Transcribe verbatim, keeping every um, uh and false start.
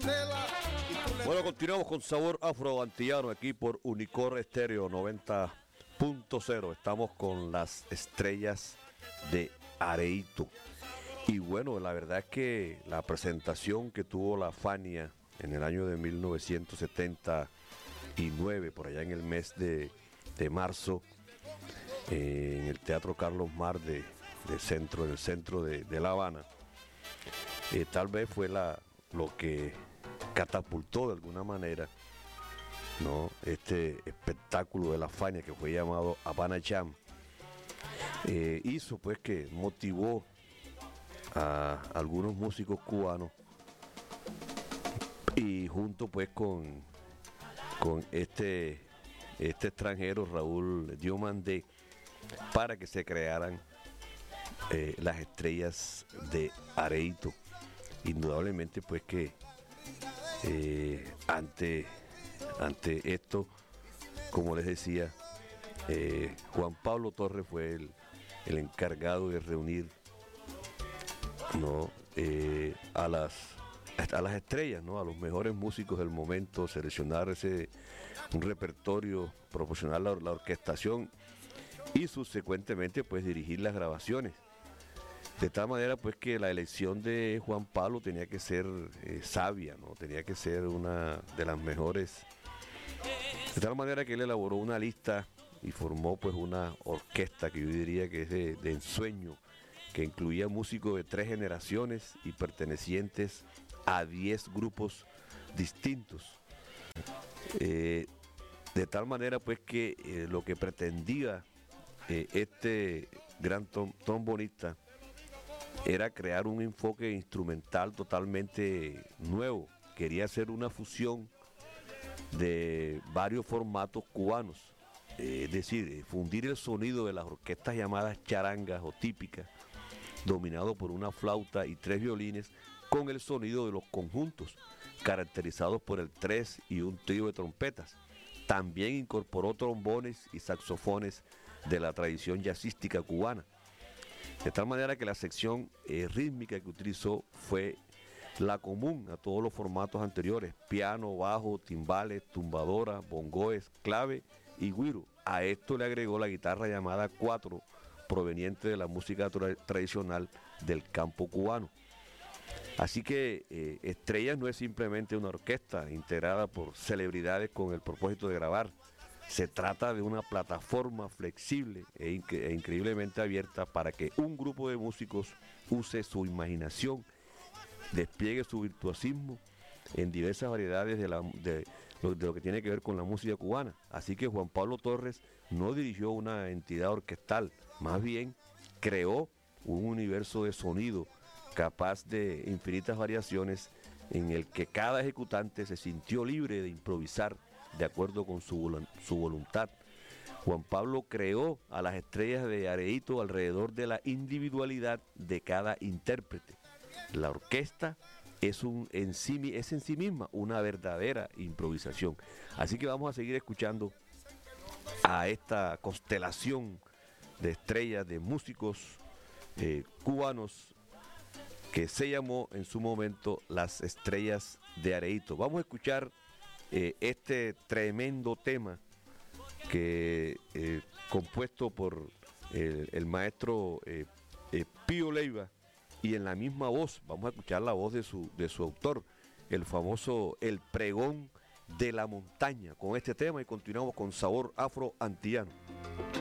Bueno, continuamos con Sabor Afro-Antillano aquí por Unicor Estéreo noventa punto cero. Estamos con las estrellas de Areito. Y bueno, la verdad es que la presentación que tuvo la Fania en el año de mil novecientos setenta y nueve, por allá en el mes de, de marzo, eh, en el Teatro Carlos Mar de, de centro, en el centro de, de La Habana, eh, tal vez fue la, lo que catapultó de alguna manera, ¿no?, este espectáculo de la Fania que fue llamado Habana Jam. Eh, hizo pues que motivó a algunos músicos cubanos y junto pues con, con este, este extranjero Raúl Diomandé para que se crearan eh, las estrellas de Areito. Indudablemente pues que eh, ante, ante esto, como les decía, eh, Juan Pablo Torres fue el, el encargado de reunir, ¿no?, eh, a las a las estrellas, ¿no?, a los mejores músicos del momento, seleccionar ese un repertorio, proporcionar la, la orquestación y subsecuentemente pues dirigir las grabaciones. De tal manera pues que la elección de Juan Pablo tenía que ser eh, sabia, ¿no?, tenía que ser una de las mejores. De tal manera que él elaboró una lista y formó pues una orquesta que yo diría que es de, de ensueño, que incluía músicos de tres generaciones y pertenecientes a diez grupos distintos. Eh, de tal manera pues que eh, lo que pretendía eh, este gran tom- trombonista era crear un enfoque instrumental totalmente nuevo. Quería hacer una fusión de varios formatos cubanos, eh, es decir, eh, fundir el sonido de las orquestas llamadas charangas o típicas, dominado por una flauta y tres violines, con el sonido de los conjuntos, caracterizados por el tres y un trío de trompetas. También incorporó trombones y saxofones de la tradición jazzística cubana. De tal manera que la sección eh, rítmica que utilizó fue la común a todos los formatos anteriores: piano, bajo, timbales, tumbadora, bongoes, clave y güiro. A esto le agregó la guitarra llamada cuatro, proveniente de la música tra- tradicional del campo cubano. Así que eh, Estrellas no es simplemente una orquesta integrada por celebridades con el propósito de grabar. Se trata de una plataforma flexible e, inc- e increíblemente abierta para que un grupo de músicos use su imaginación, despliegue su virtuosismo en diversas variedades de, la, de, lo, de lo que tiene que ver con la música cubana. Así que Juan Pablo Torres no dirigió una entidad orquestal, más bien creó un universo de sonido capaz de infinitas variaciones, en el que cada ejecutante se sintió libre de improvisar de acuerdo con su, vol- su voluntad. Juan Pablo creó a las estrellas de Areito alrededor de la individualidad de cada intérprete. La orquesta es, un, en sí, mi- es en sí misma una verdadera improvisación. Así que vamos a seguir escuchando a esta constelación de estrellas, de músicos eh, cubanos, que se llamó en su momento Las Estrellas de Areito. Vamos a escuchar eh, este tremendo tema que eh, compuesto por el, el maestro eh, eh, Pío Leiva, y en la misma voz, vamos a escuchar la voz de su, de su autor, el famoso El Pregón de la Montaña, con este tema, y continuamos con Sabor Afro Antillano.